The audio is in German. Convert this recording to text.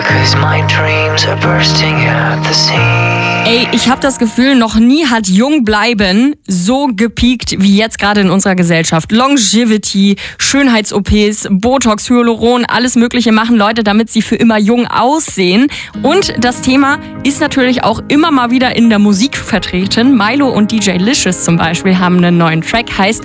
'cause my dreams are bursting at the seams. Ey, ich habe das Gefühl, noch nie hat jung bleiben so gepiekt wie jetzt gerade in unserer Gesellschaft. Longevity, Schönheits-OPs, Botox, Hyaluron, alles Mögliche machen Leute, damit sie für immer jung aussehen. Und das Thema ist natürlich auch immer mal wieder in der Musik vertreten. Milo und DJ Licious zum Beispiel haben einen neuen Track, heißt